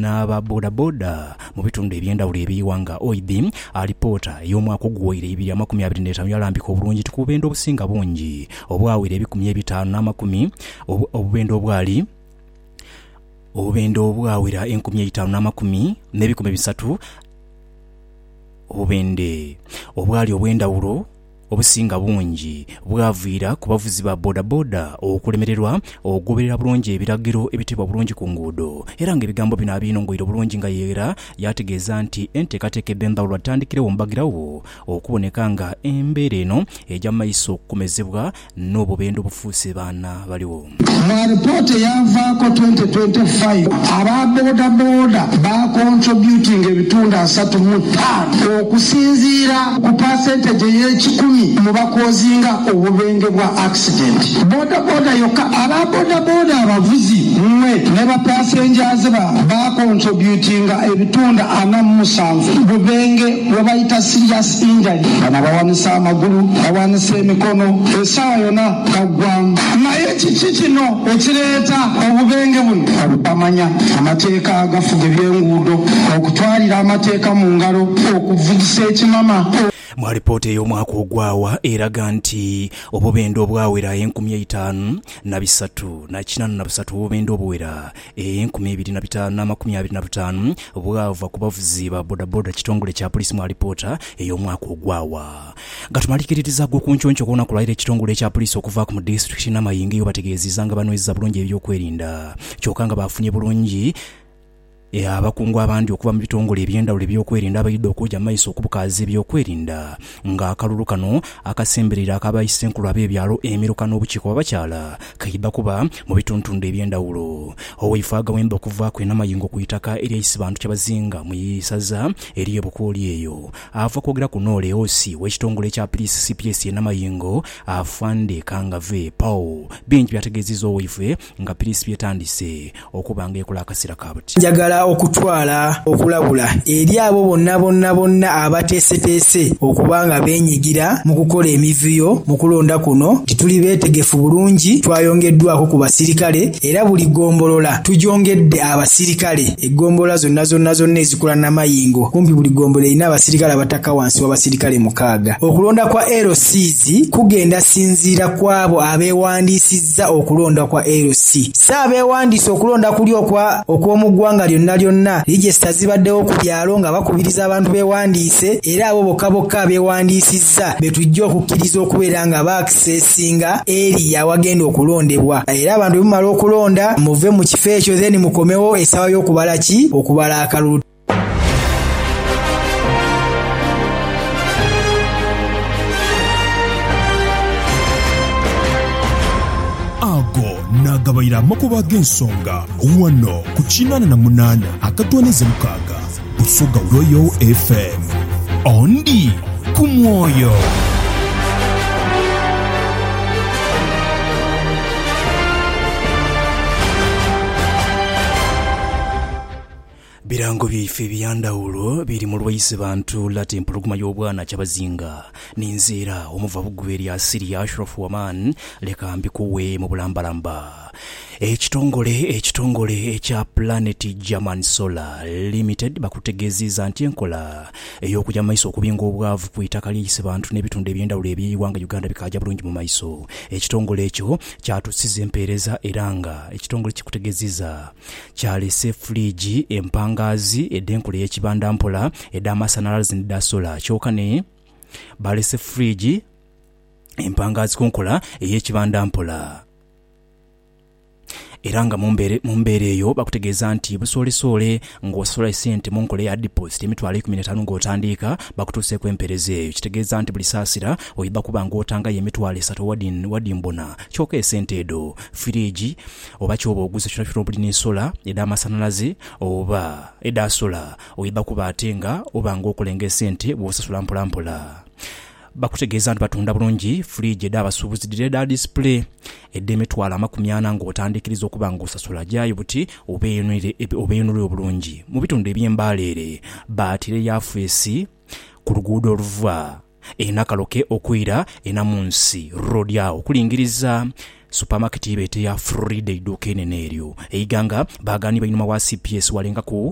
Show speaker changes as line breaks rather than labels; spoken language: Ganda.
n'aba bodaboda mu bitundu eby'endawulo eby'iwanga. OIB alipoota ey'omwaka ogw'owera 2025 yalambika obulungi ku obusinga bungi obwawera 1510 obubendo obwawera 1510 n'ebikumi 300 obubende obwali obw'endawulo obusinga bungi bwaviira ku bavuzi ba bodaboda okulemererwa okugoberera bulungi ebiragiro ebitibwa bulungi ku nguudo. Era ng'ebigambo bino abinongoire bulungi nga yeera yategeeza nti enteekateeka ebb'endawulo atandikirewo mbagirawo okuboneka nga embeera eno ejja maiso okukomezebwa n'obubendo obufuuse baana baliwo.
Mu alipoota eyavaako 2025 aba bodaboda bakontributinga ebitundu 35 okusinziira ku percentage y'ekikumi mu bakozinga obubenge bwa accident. Bodaboda yokka aba bodaboda abavuzi mmwe ne ba passengers bakontributinga ebitundu 47 bubenge bwe bayita serious injury. Bana bawanisa amagulu, bawanisa emikono, essaawa yonna kaggwamu. Naye kiki kino ekireeta obubenge buno? Abamanya amateeka agafuga eby'enguudo, okutwalira amateeka mu ngalo, okuvugisa ekimama.
Mu alipoota ey'omwaka ogwawa eraga nti obubendo obwawera 5,383 obubendo obuwera 2,525 bwava ku bavuzi ba bodaboda kitongole kya poliisi mu alipoota ey'omwaka ogwawa. Gatumalikiririza gwo ku nkyoncho kuona kulwaira ekitongole kya poliisi okuva ku disitulikiti n'amayinga eyo bategeezezza nga banyweza bulungi ebyokwerinda kyokka nga bafunye bulungi abakungu abandi okuva mu bitongole eby'endawulo ebyokwerinda abayidde okujja maiso okubukaaza ebyokwerinda nga akalulu kano akasemberera akabayisenkulu ab'ebyalo emiruka n'obukiiko b'abakyala kayidda kuba mu bitundu eby'endawulo. Oweifa agawemba okuva ku enamayingo ku itaka eryayise bantu kyabazinga mu isaza eriyo bukooli eyo ava kwogera ku noole osi w'ekitongole kya poliisi CPS enamayingo afande kangave Pao bingi byategeezezza Oweifa nga poliisi byetandise okuba nga ekola akasira kabuti.
Okutwala okulabula eri abo bonna abateeseteese okubanga beenyigira mu kukola emivuyo mu kulonda kuno tituli beetegefu bulungi. Twayongeddwako ku basirikale era buli gombolola tugyongedde abasirikale. Eggombolola zonna ezikola n'amayingo kumpi buli gombola erina abasirikale abataka wansi w'abasirikale 6. Okulonda kwa LCs kugenda sinziira kwabo abeewandiisizza okulonda kwa LC. Abeewandiisa okulonda kuli okw'omu ggwanga lyonna register zibaddewo ku byalo nga bakubiriza abantu beewandiise era abo bokka abeewandiisizza betujja okukkiriza okubeera nga baakisesinga eri awagenda okulondebwa. Era abantu bemumala okulonda muve mu kifo ekyo then mukomewo essaawa y'okubala okubala akalulu.
Nagabayira amakuba g'ensonga wano ku 88 akatwanize mukaaga Busoga Royal FM ondi ku mwoyo.
Birango byaife ebyandawulo biri mu lwayise bantu lati empologoma y'obwana kyabazinga n'inzeera omuva bugweri asiri ya Ashraf Waman leka mbikuwe mu bulambalamba. Ekitongole ekya Planet German Solar Limited bakutegeezezza nti enkola ey'okujja mu maiso okubinga obwavu ku itaka ly'ayise bantu n'ebitundu eby'endawulo eby'iwanga Uganda bikajja bulungi mu maiso. Ekitongole ekyo kyatusiza empeereza era nga ekitongole kikutegeezezza kyalese fridge empangazi eddenkola y'ekibanda mpola ed'amasanalaze n'edda sola kyokka ne balese fridge empangazi ku nkola ey'ekibanda mpola. Era nga mu mbeera eyo bakutegeeza nti busoolesole ng'osola ssente mu nkola ya deposit emitwalo 15 ng'otandika bakutuuseeko empeereza eyo. Kitegeeza nti buli saasira oyibba kuba ng'otanga emitwalo 3 wadimbona kyokka essente edo firiji oba kyoba oguze kyonna kyonna buli n'esola ed'amasanalaze oba edda sola oyibba kuba ate nga oba ng'okolenga essente bw'osasula mpolampola. Bakutegeeza nti batunda bulungi fridge ed'abasuubuzi edda display ed'emitwalo 40 ng'otandikiriza okuba ng'osasula gyayo buti obeenulire obulungi mu bitundu eby'embaaleere baatire ya feesi ku luguudo oluva enakaloke okwira enamunsi road awo kulingiriza supermarket yebete ya Friday duka enene eryo eiganga bagani bainuma wa CPS walenga ku